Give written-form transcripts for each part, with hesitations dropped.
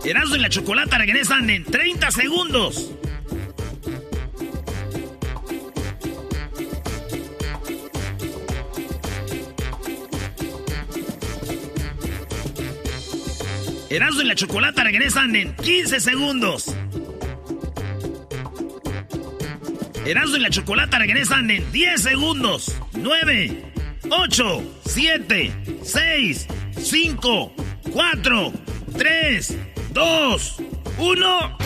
Erasmo y la Chocolata regresan en 30 segundos. Erasmo y la Chocolata regresan en 15 segundos. Erasmo y la Chocolata regresan en 10 segundos. 9, 8, 7, 6, 5, 4, 3, 2, 1.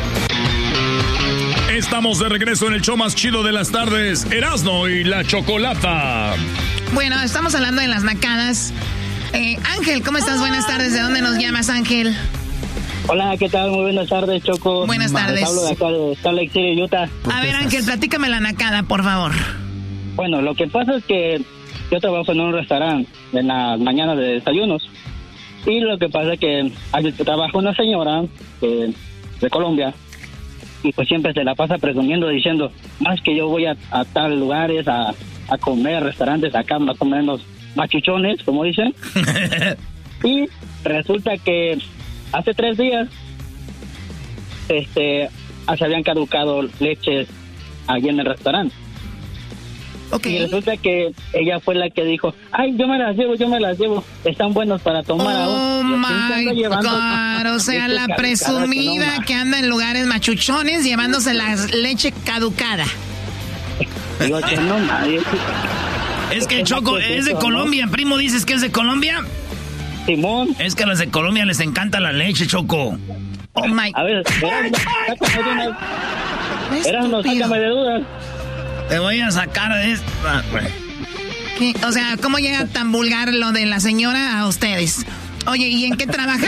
Estamos de regreso en el show más chido de las tardes, Erasmo y la Chocolata. Bueno, estamos hablando de las nacadas. Ángel, ¿cómo estás? Buenas tardes. ¿De dónde nos llamas, Ángel? Hola, ¿qué tal? Muy buenas tardes, Choco. Buenas tardes. Les hablo de acá de Salt Lake City, Utah. A ver, Ángel, platícame la nacada, por favor. Bueno, lo que pasa es que yo trabajo en un restaurante en las mañanas de desayunos. Y lo que pasa es que ahí trabaja una señora de Colombia. Y pues siempre se la pasa presumiendo, diciendo, más que yo voy a tal lugares a comer, restaurantes acá, más o menos machuchones, como dicen. Y resulta que hace 3 días se habían caducado leches allí en el restaurante. Okay. Y resulta que ella fue la que dijo, ay, yo me las llevo, están buenos para tomar aún. Oh my God, o sea, la presumida que anda en lugares machuchones llevándose la leche caducada. Digo, que no, nadie. Es que Choco es de Colombia, primo, ¿dices que es de Colombia? Simón. Es que a los de Colombia les encanta la leche, Choco. Oh my. A ver, sácame de dudas. Te voy a sacar de esta. ¿Qué? O sea, ¿cómo llega tan vulgar lo de la señora a ustedes? Oye, ¿y en qué trabajan?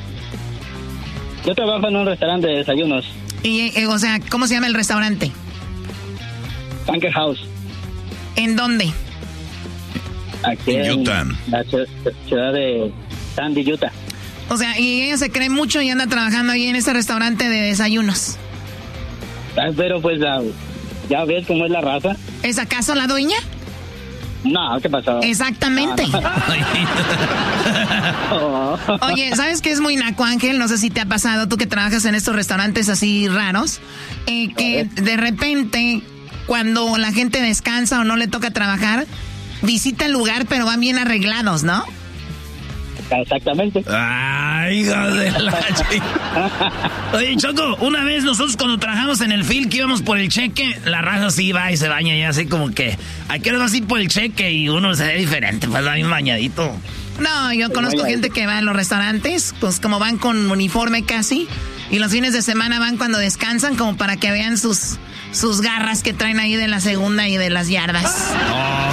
Yo trabajo en un restaurante de desayunos. Y, o sea, ¿cómo se llama el restaurante? Bunker House. ¿En dónde? Aquí en Utah. La ciudad de Sandy, Utah. O sea, y ella se cree mucho y anda trabajando ahí en ese restaurante de desayunos. Pero pues ya ves cómo es la raza. ¿Es acaso la dueña? No, ¿qué pasó? Exactamente. No. Oye, ¿sabes qué es muy naco, Ángel? No sé si te ha pasado, tú que trabajas en estos restaurantes así raros, que de repente, cuando la gente descansa o no le toca trabajar, visita el lugar, pero van bien arreglados, ¿no? Exactamente. Ay, hija de la Oye, Choco, una vez nosotros cuando trabajamos en el field que íbamos por el cheque, la raza sí va y se baña y así como que hay que ir así por el cheque y uno se ve diferente, pues va bien bañadito. No, yo conozco gente que va a los restaurantes, pues como van con uniforme casi, y los fines de semana van cuando descansan como para que vean sus garras que traen ahí de la segunda y de las yardas. Oh,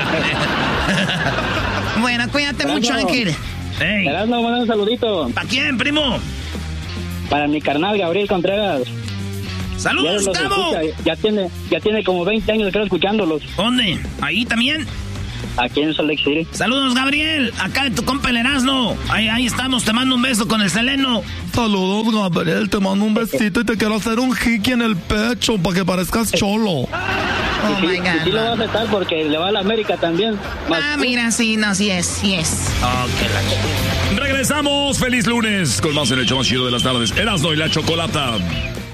Bueno, cuídate mucho, Ángel. Hey. Erasmo, un saludito. ¿Para quién, primo? Para mi carnal Gabriel Contreras. ¡Saludos, Gabo! Ya tiene como 20 años creo escuchándolos. ¿Dónde? ¿Ahí también? Aquí en Salt Lake City. Saludos, Gabriel. Acá de tu compa el Erasmo. Ahí estamos, te mando un beso con el Seleno. Saludos, Gabriel, te mando un besito y te quiero hacer un jiqui en el pecho para que parezcas cholo. Oh my God. Sí lo va a aceptar porque le va a la América también. Mira, sí, no, sí es. Regresamos, feliz lunes, con más en el show más chido de las tardes, Erasmo y la Chocolata.